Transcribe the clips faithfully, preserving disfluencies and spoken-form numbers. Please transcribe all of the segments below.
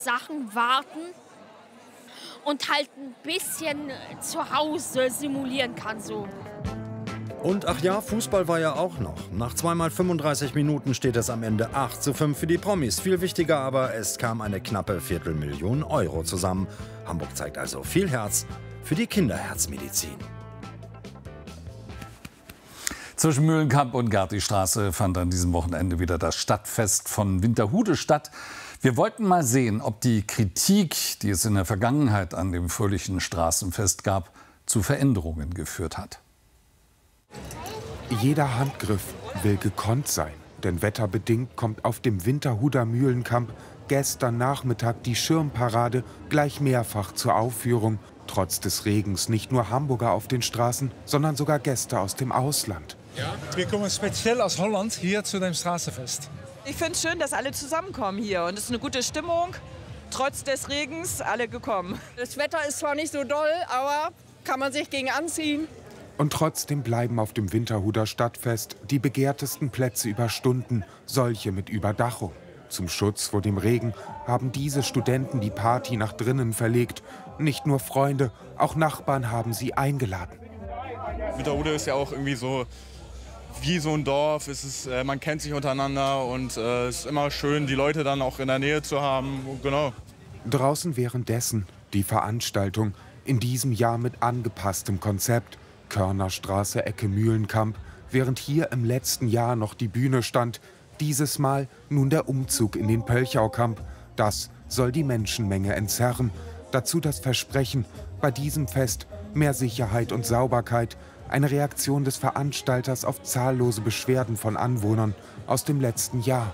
Sachen warten und halt ein bisschen zu Hause simulieren kann. So. Und ach ja, Fußball war ja auch noch. Nach zweimal fünfunddreißig Minuten steht es am Ende acht zu fünf für die Promis. Viel wichtiger aber, es kam eine knappe Viertelmillion Euro zusammen. Hamburg zeigt also viel Herz für die Kinderherzmedizin. Zwischen Mühlenkamp und Gertistraße fand an diesem Wochenende wieder das Stadtfest von Winterhude statt. Wir wollten mal sehen, ob die Kritik, die es in der Vergangenheit an dem fröhlichen Straßenfest gab, zu Veränderungen geführt hat. Jeder Handgriff will gekonnt sein, denn wetterbedingt kommt auf dem Winterhuder Mühlenkamp gestern Nachmittag die Schirmparade gleich mehrfach zur Aufführung. Trotz des Regens nicht nur Hamburger auf den Straßen, sondern sogar Gäste aus dem Ausland. Ja. Wir kommen speziell aus Holland hier zu dem Straßenfest. Ich finde es schön, dass alle zusammenkommen hier und es ist eine gute Stimmung. Trotz des Regens alle gekommen. Das Wetter ist zwar nicht so doll, aber kann man sich gegen anziehen. Und trotzdem bleiben auf dem Winterhuder Stadtfest die begehrtesten Plätze über Stunden, solche mit Überdachung. Zum Schutz vor dem Regen haben diese Studenten die Party nach drinnen verlegt. Nicht nur Freunde, auch Nachbarn haben sie eingeladen. Winterhude ist ja auch irgendwie so wie so ein Dorf. Es ist, äh, man kennt sich untereinander und äh, es ist immer schön, die Leute dann auch in der Nähe zu haben. Genau. Draußen währenddessen die Veranstaltung, in diesem Jahr mit angepasstem Konzept. Körnerstraße, Ecke Mühlenkamp, während hier im letzten Jahr noch die Bühne stand. Dieses Mal nun der Umzug in den Pölchaukamp. Das soll die Menschenmenge entzerren. Dazu das Versprechen, bei diesem Fest mehr Sicherheit und Sauberkeit. Eine Reaktion des Veranstalters auf zahllose Beschwerden von Anwohnern aus dem letzten Jahr.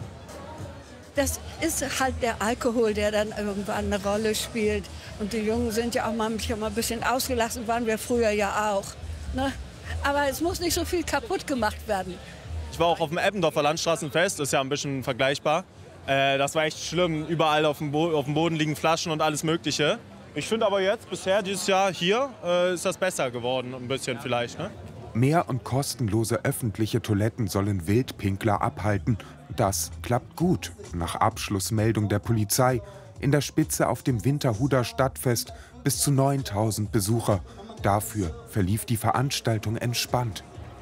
Das ist halt der Alkohol, der dann irgendwann eine Rolle spielt. Und die Jungen sind ja auch manchmal ein bisschen ausgelassen, waren wir früher ja auch. Ne? Aber es muss nicht so viel kaputt gemacht werden. Ich war auch auf dem Eppendorfer Landstraßenfest, ist ja ein bisschen vergleichbar. Äh, das war echt schlimm, überall auf dem, Bo auf dem Boden liegen Flaschen und alles Mögliche. Ich finde aber jetzt, bisher dieses Jahr hier, äh, ist das besser geworden, ein bisschen vielleicht. Ne? Mehr und kostenlose öffentliche Toiletten sollen Wildpinkler abhalten. Das klappt gut, nach Abschlussmeldung der Polizei. In der Spitze auf dem Winterhuder Stadtfest bis zu neuntausend Besucher. Dafür verlief die Veranstaltung entspannt.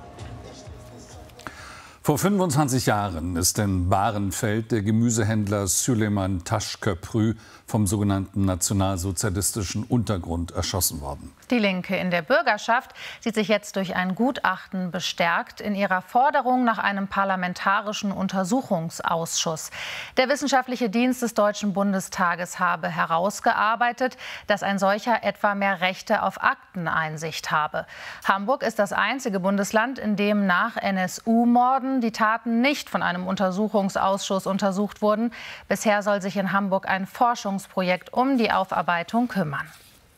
Vor fünfundzwanzig Jahren ist in Bahrenfeld der Gemüsehändler Süleyman Taşköprü vom sogenannten nationalsozialistischen Untergrund erschossen worden. Die Linke in der Bürgerschaft sieht sich jetzt durch ein Gutachten bestärkt in ihrer Forderung nach einem parlamentarischen Untersuchungsausschuss. Der wissenschaftliche Dienst des Deutschen Bundestages habe herausgearbeitet, dass ein solcher etwa mehr Rechte auf Akteneinsicht habe. Hamburg ist das einzige Bundesland, in dem nach N S U-Morden die Taten nicht von einem Untersuchungsausschuss untersucht wurden. Bisher soll sich in Hamburg ein Forschungsprojekt um die Aufarbeitung kümmern.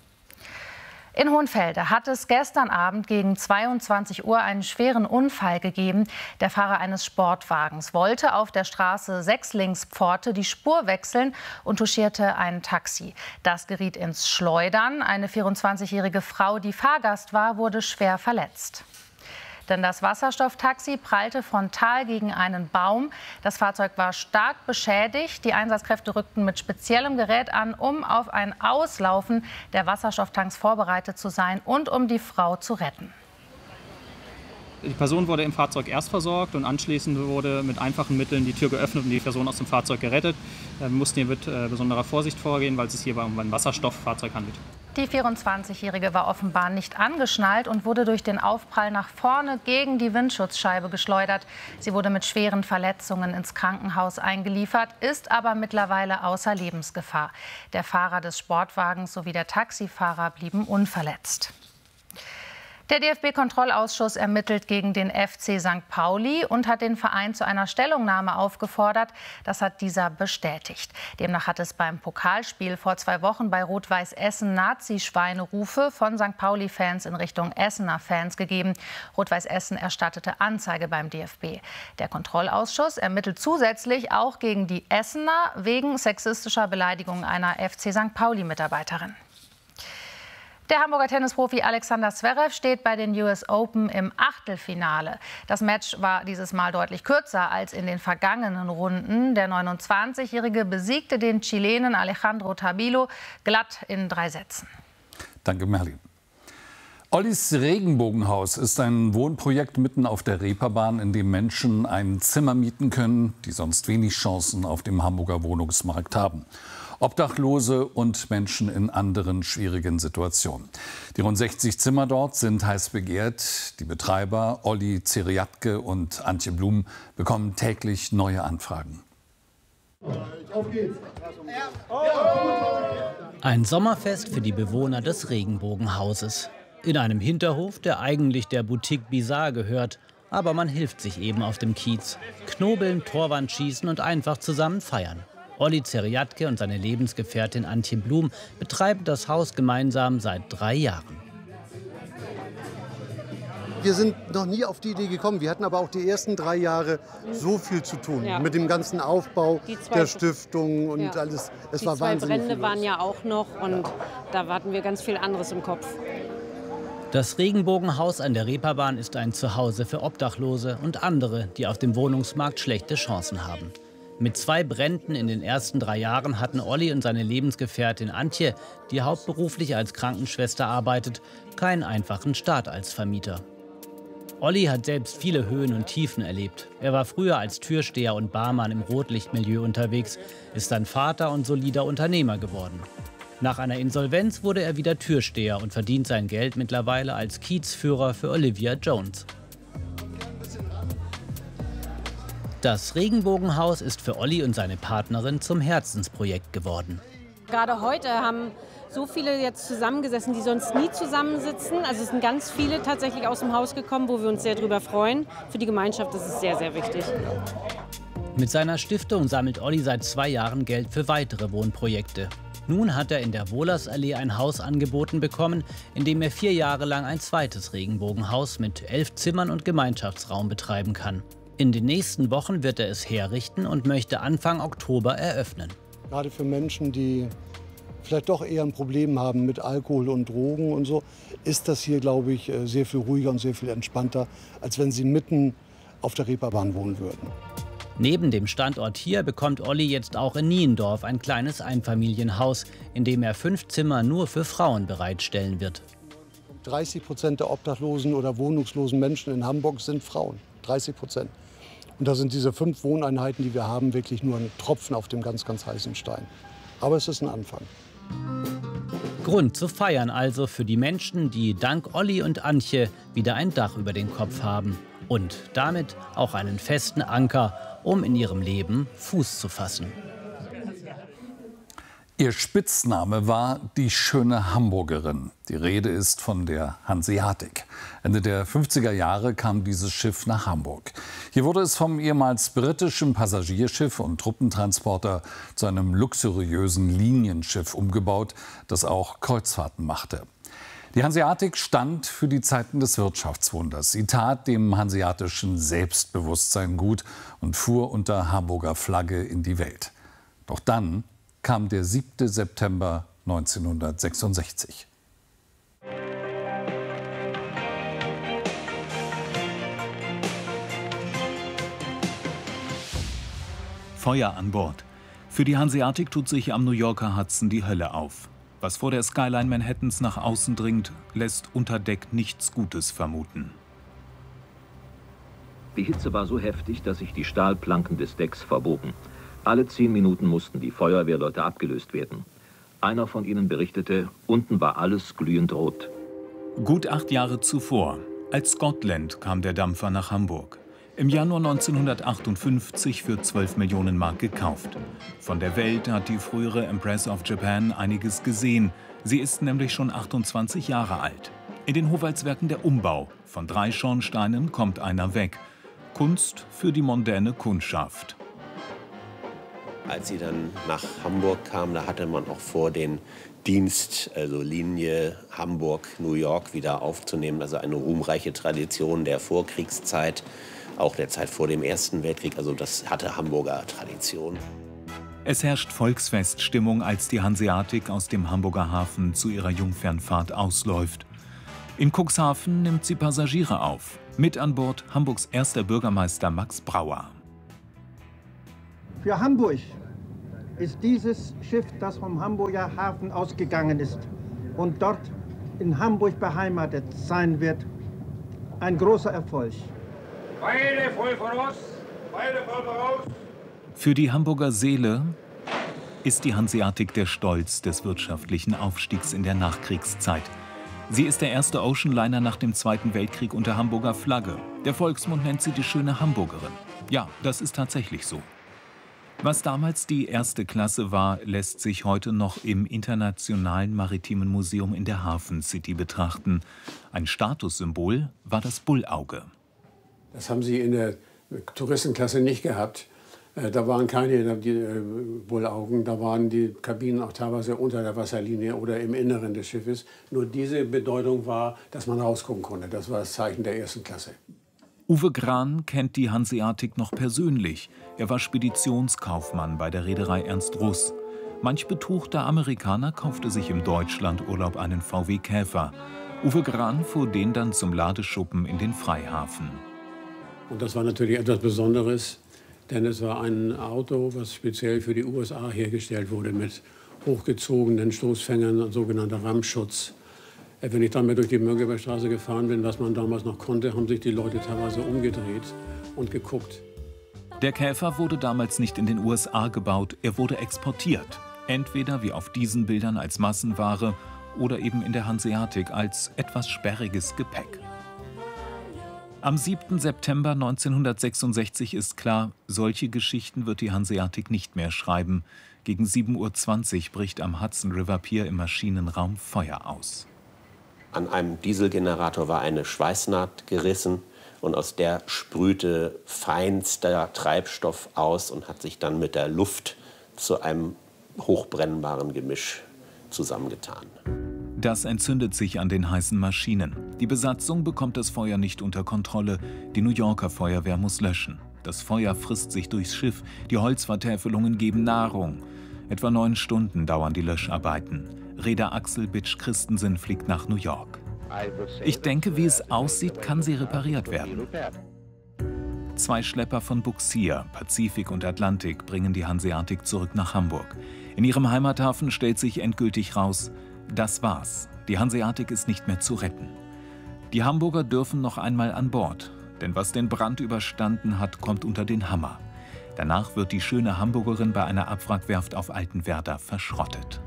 In Hohenfelde hat es gestern Abend gegen zweiundzwanzig Uhr einen schweren Unfall gegeben. Der Fahrer eines Sportwagens wollte auf der Straße Sechslingspforte die Spur wechseln und touchierte ein Taxi. Das geriet ins Schleudern. Eine vierundzwanzigjährige Frau, die Fahrgast war, wurde schwer verletzt. Denn das Wasserstofftaxi prallte frontal gegen einen Baum. Das Fahrzeug war stark beschädigt. Die Einsatzkräfte rückten mit speziellem Gerät an, um auf ein Auslaufen der Wasserstofftanks vorbereitet zu sein und um die Frau zu retten. Die Person wurde im Fahrzeug erst versorgt und anschließend wurde mit einfachen Mitteln die Tür geöffnet und die Person aus dem Fahrzeug gerettet. Wir mussten hier mit besonderer Vorsicht vorgehen, weil es sich hierbei um ein Wasserstofffahrzeug handelt. Die vierundzwanzigjährige war offenbar nicht angeschnallt und wurde durch den Aufprall nach vorne gegen die Windschutzscheibe geschleudert. Sie wurde mit schweren Verletzungen ins Krankenhaus eingeliefert, ist aber mittlerweile außer Lebensgefahr. Der Fahrer des Sportwagens sowie der Taxifahrer blieben unverletzt. Der D F B-Kontrollausschuss ermittelt gegen den F C Sankt Pauli und hat den Verein zu einer Stellungnahme aufgefordert. Das hat dieser bestätigt. Demnach hat es beim Pokalspiel vor zwei Wochen bei Rot-Weiß Essen Nazi-Schweinerufe von Sankt Pauli-Fans in Richtung Essener Fans gegeben. Rot-Weiß Essen erstattete Anzeige beim D F B. Der Kontrollausschuss ermittelt zusätzlich auch gegen die Essener wegen sexistischer Beleidigung einer F C Sankt Pauli-Mitarbeiterin. Der Hamburger Tennisprofi Alexander Zverev steht bei den U S Open im Achtelfinale. Das Match war dieses Mal deutlich kürzer als in den vergangenen Runden. Der neunundzwanzigjährige besiegte den Chilenen Alejandro Tabilo glatt in drei Sätzen. Danke, Merlin. Ollis Regenbogenhaus ist ein Wohnprojekt mitten auf der Reeperbahn, in dem Menschen ein Zimmer mieten können, die sonst wenig Chancen auf dem Hamburger Wohnungsmarkt haben. Obdachlose und Menschen in anderen schwierigen Situationen. Die rund sechzig Zimmer dort sind heiß begehrt. Die Betreiber Olli Zeriatke und Antje Blum bekommen täglich neue Anfragen. Ein Sommerfest für die Bewohner des Regenbogenhauses. In einem Hinterhof, der eigentlich der Boutique Bizarre gehört. Aber man hilft sich eben auf dem Kiez. Knobeln, Torwand schießen und einfach zusammen feiern. Olli Zeriatke und seine Lebensgefährtin Antje Blum betreiben das Haus gemeinsam seit drei Jahren. Wir sind noch nie auf die Idee gekommen. Wir hatten aber auch die ersten drei Jahre so viel zu tun. Ja. Mit dem ganzen Aufbau der Stiftung und ja. alles. Es die war zwei wahnsinnig Brände viel. waren ja auch noch und da hatten wir ganz viel anderes im Kopf. Das Regenbogenhaus an der Reeperbahn ist ein Zuhause für Obdachlose und andere, die auf dem Wohnungsmarkt schlechte Chancen haben. Mit zwei Bränden in den ersten drei Jahren hatten Olli und seine Lebensgefährtin Antje, die hauptberuflich als Krankenschwester arbeitet, keinen einfachen Start als Vermieter. Olli hat selbst viele Höhen und Tiefen erlebt. Er war früher als Türsteher und Barmann im Rotlichtmilieu unterwegs, ist dann Vater und solider Unternehmer geworden. Nach einer Insolvenz wurde er wieder Türsteher und verdient sein Geld mittlerweile als Kiezführer für Olivia Jones. Das Regenbogenhaus ist für Olli und seine Partnerin zum Herzensprojekt geworden. Gerade heute haben so viele jetzt zusammengesessen, die sonst nie zusammensitzen. Also es sind ganz viele tatsächlich aus dem Haus gekommen, wo wir uns sehr drüber freuen. Für die Gemeinschaft ist es sehr, sehr wichtig. Mit seiner Stiftung sammelt Olli seit zwei Jahren Geld für weitere Wohnprojekte. Nun hat er in der Wohlersallee ein Haus angeboten bekommen, in dem er vier Jahre lang ein zweites Regenbogenhaus mit elf Zimmern und Gemeinschaftsraum betreiben kann. In den nächsten Wochen wird er es herrichten und möchte Anfang Oktober eröffnen. Gerade für Menschen, die vielleicht doch eher ein Problem haben mit Alkohol und Drogen und so, ist das hier, glaube ich, sehr viel ruhiger und sehr viel entspannter, als wenn sie mitten auf der Reeperbahn wohnen würden. Neben dem Standort hier bekommt Olli jetzt auch in Niendorf ein kleines Einfamilienhaus, in dem er fünf Zimmer nur für Frauen bereitstellen wird. dreißig Prozent der obdachlosen oder wohnungslosen Menschen in Hamburg sind Frauen. dreißig Prozent. Und da sind diese fünf Wohneinheiten, die wir haben, wirklich nur ein Tropfen auf dem ganz, ganz heißen Stein. Aber es ist ein Anfang. Grund zu feiern also für die Menschen, die dank Olli und Antje wieder ein Dach über den Kopf haben. Und damit auch einen festen Anker, um in ihrem Leben Fuß zu fassen. Ihr Spitzname war die schöne Hamburgerin. Die Rede ist von der Hanseatic. Ende der fünfziger Jahre kam dieses Schiff nach Hamburg. Hier wurde es vom ehemals britischen Passagierschiff und Truppentransporter zu einem luxuriösen Linienschiff umgebaut, das auch Kreuzfahrten machte. Die Hanseatic stand für die Zeiten des Wirtschaftswunders. Sie tat dem hanseatischen Selbstbewusstsein gut und fuhr unter Hamburger Flagge in die Welt. Doch dann kam der siebte September neunzehnhundertsechsundsechzig. Feuer an Bord. Für die Hanseatic tut sich am New Yorker Hudson die Hölle auf. Was vor der Skyline Manhattans nach außen dringt, lässt unter Deck nichts Gutes vermuten. Die Hitze war so heftig, dass sich die Stahlplanken des Decks verbogen. Alle zehn Minuten mussten die Feuerwehrleute abgelöst werden. Einer von ihnen berichtete, unten war alles glühend rot. Gut acht Jahre zuvor, als Scotland, kam der Dampfer nach Hamburg. Im Januar neunzehnhundertachtundfünfzig für zwölf Millionen Mark gekauft. Von der Welt hat die frühere Empress of Japan einiges gesehen. Sie ist nämlich schon achtundzwanzig Jahre alt. In den Hofwaldswerken der Umbau. Von drei Schornsteinen kommt einer weg. Kunst für die mondäne Kundschaft. Als sie dann nach Hamburg kam, da hatte man auch vor, den Dienst, also Linie Hamburg-New York wieder aufzunehmen. Also eine ruhmreiche Tradition der Vorkriegszeit, auch der Zeit vor dem Ersten Weltkrieg. Also das hatte Hamburger Tradition. Es herrscht Volksfeststimmung, als die Hanseatic aus dem Hamburger Hafen zu ihrer Jungfernfahrt ausläuft. In Cuxhaven nimmt sie Passagiere auf. Mit an Bord Hamburgs erster Bürgermeister Max Brauer. Für Hamburg ist dieses Schiff, das vom Hamburger Hafen ausgegangen ist und dort in Hamburg beheimatet sein wird, ein großer Erfolg. Beide voll voraus, beide voll voraus. Für die Hamburger Seele ist die Hanseatic der Stolz des wirtschaftlichen Aufstiegs in der Nachkriegszeit. Sie ist der erste Oceanliner nach dem Zweiten Weltkrieg unter Hamburger Flagge. Der Volksmund nennt sie die schöne Hamburgerin. Ja, das ist tatsächlich so. Was damals die erste Klasse war, lässt sich heute noch im Internationalen Maritimen Museum in der Hafen City betrachten. Ein Statussymbol war das Bullauge. Das haben sie in der Touristenklasse nicht gehabt. Da waren keine Bullaugen, da waren die Kabinen auch teilweise unter der Wasserlinie oder im Inneren des Schiffes. Nur diese Bedeutung war, dass man rausgucken konnte. Das war das Zeichen der ersten Klasse. Uwe Gran kennt die Hanseatic noch persönlich. Er war Speditionskaufmann bei der Reederei Ernst Russ. Manch betuchter Amerikaner kaufte sich im Deutschlandurlaub einen V W Käfer. Uwe Gran fuhr den dann zum Ladeschuppen in den Freihafen. Und das war natürlich etwas Besonderes. Denn es war ein Auto, was speziell für die U S A hergestellt wurde, mit hochgezogenen Stoßfängern und sogenannter Rammschutz. Wenn ich damit durch die Mönckebergstraße gefahren bin, was man damals noch konnte, haben sich die Leute teilweise umgedreht und geguckt. Der Käfer wurde damals nicht in den U S A gebaut, er wurde exportiert. Entweder wie auf diesen Bildern als Massenware oder eben in der Hanseatic als etwas sperriges Gepäck. Am siebten September neunzehnhundertsechsundsechzig ist klar, solche Geschichten wird die Hanseatic nicht mehr schreiben. Gegen sieben Uhr zwanzig bricht am Hudson River Pier im Maschinenraum Feuer aus. An einem Dieselgenerator war eine Schweißnaht gerissen und aus der sprühte feinster Treibstoff aus und hat sich dann mit der Luft zu einem hochbrennbaren Gemisch zusammengetan. Das entzündet sich an den heißen Maschinen. Die Besatzung bekommt das Feuer nicht unter Kontrolle. Die New Yorker Feuerwehr muss löschen. Das Feuer frisst sich durchs Schiff. Die Holzvertäfelungen geben Nahrung. Etwa neun Stunden dauern die Löscharbeiten. Reeder Axel Bitsch Christensen fliegt nach New York. Ich denke, wie es aussieht, kann sie repariert werden. Zwei Schlepper von Bugsier, Pazifik und Atlantik, bringen die Hanseatic zurück nach Hamburg. In ihrem Heimathafen stellt sich endgültig raus, das war's. Die Hanseatic ist nicht mehr zu retten. Die Hamburger dürfen noch einmal an Bord. Denn was den Brand überstanden hat, kommt unter den Hammer. Danach wird die schöne Hamburgerin bei einer Abwrackwerft auf Altenwerder verschrottet.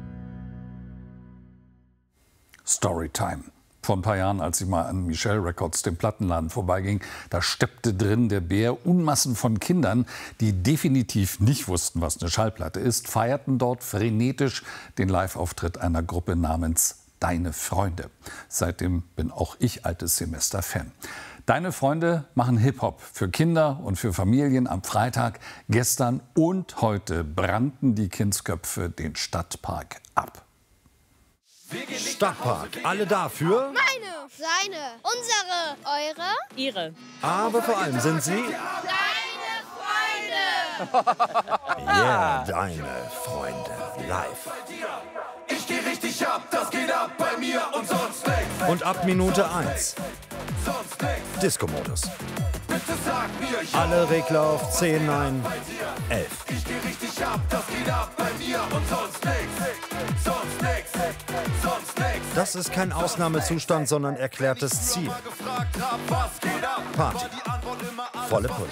Storytime. Vor ein paar Jahren, als ich mal an Michelle Records, dem Plattenladen, vorbeiging, da steppte drin der Bär. Unmassen von Kindern, die definitiv nicht wussten, was eine Schallplatte ist, feierten dort frenetisch den Live-Auftritt einer Gruppe namens Deine Freunde. Seitdem bin auch ich altes Semester-Fan. Deine Freunde machen Hip-Hop für Kinder und für Familien. Am Freitag, gestern und heute brannten die Kindsköpfe den Stadtpark ab. Stadtpark, alle dafür? Meine, seine, unsere, eure, ihre. Aber vor allem sind sie deine Freunde. Yeah, deine Freunde live. Ich geh richtig ab, das geht ab bei mir und sonst nichts. Und ab Minute eins Disco-Modus. Bitte sag mir, ja. Alle Regler auf zehn, neun, elf. Ich geh richtig ab, das geht ab bei mir und sonst nichts. Sonst nichts, sonst nichts. Das ist kein Ausnahmezustand, sondern erklärtes Ziel. Party. Volle Pulle.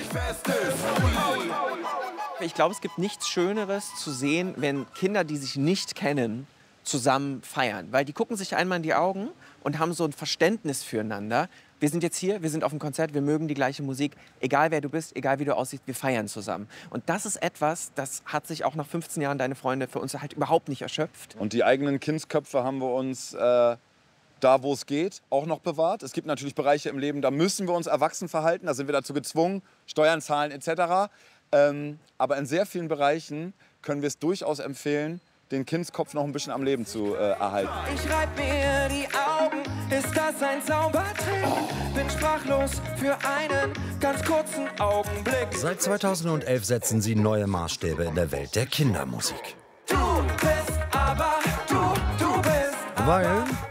Ich glaube, es gibt nichts Schöneres zu sehen, wenn Kinder, die sich nicht kennen, zusammen feiern. Weil die gucken sich einmal in die Augen und haben so ein Verständnis füreinander. Wir sind jetzt hier, wir sind auf dem Konzert, wir mögen die gleiche Musik. Egal wer du bist, egal wie du aussiehst, wir feiern zusammen. Und das ist etwas, das hat sich auch nach fünfzehn Jahren Deine Freunde für uns halt überhaupt nicht erschöpft. Und die eigenen Kindsköpfe haben wir uns äh, da, wo es geht, auch noch bewahrt. Es gibt natürlich Bereiche im Leben, da müssen wir uns erwachsen verhalten. Da sind wir dazu gezwungen, Steuern zahlen et cetera. Ähm, aber in sehr vielen Bereichen können wir es durchaus empfehlen, den Kindskopf noch ein bisschen am Leben zu äh, erhalten. Ich reib mir die Augen Ist das ein Zaubertrick? Bin sprachlos für einen ganz kurzen Augenblick. Seit zweitausendelf setzen sie neue Maßstäbe in der Welt der Kindermusik. Du bist aber, du, du bist Weil